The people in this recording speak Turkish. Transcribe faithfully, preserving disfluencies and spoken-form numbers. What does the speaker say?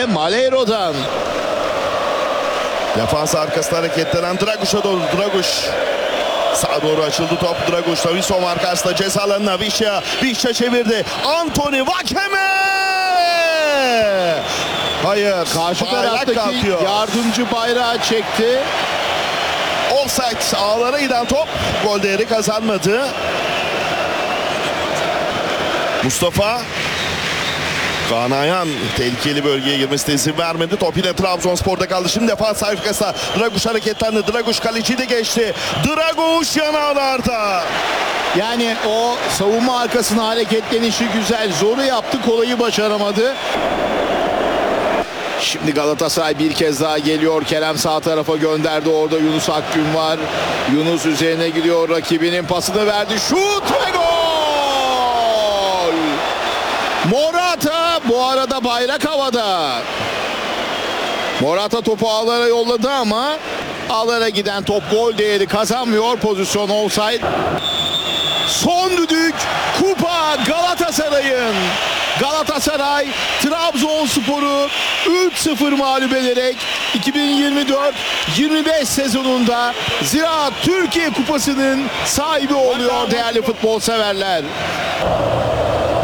ve Malheiro'dan. Defans arkasında hareketlenen Draguş'a doğru. Draguş sağa doğru açıldı top. Draguş da Visov arkasında ceza alanına. Vişya. Vişya çevirdi. Anthony Vakeme. Hayır. Karşı bayrak taraftaki kalkıyor. yardımcı bayrağı çekti. Offside, ağlara giden top gol değeri kazanmadı. Mustafa Kaan Ayhan tehlikeli bölgeye girmesine izin vermedi. Top yine Trabzonspor'da kaldı. Şimdi defans arkasında Draguş hareketlendi. Draguş kaleciyi de geçti. Draguş yanağlarda. Yani o savunma arkasına hareketlenişi güzel. Zoru yaptı, kolayı başaramadı. Şimdi Galatasaray bir kez daha geliyor. Kerem sağ tarafa gönderdi. Orada Yunus Akgün var. Yunus üzerine gidiyor. Rakibinin pasını verdi. Şut ve gol! Morata bu arada bayrak havada. Morata topu ağlara yolladı ama ağlara giden top gol değeri kazanmıyor. Pozisyon offside. Son düdük kupa Galatasaray'ın. Galatasaray Trabzonspor'u üç sıfır mağlup ederek iki bin yirmi dört yirmi beş sezonunda Ziraat Türkiye Kupası'nın sahibi oluyor değerli futbol severler.